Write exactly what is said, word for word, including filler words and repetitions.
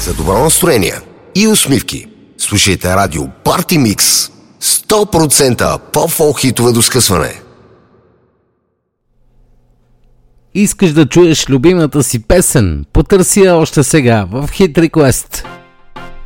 за добро настроение и усмивки. Слушайте радио Party Mix. сто процента поп-фолк хитове до скъсване. Искаш да чуеш любимата си песен? Потърси я още сега в Hit Request.